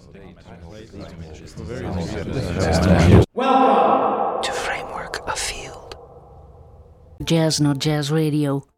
Welcome to Framework of Field. Jazz Not Jazz Radio.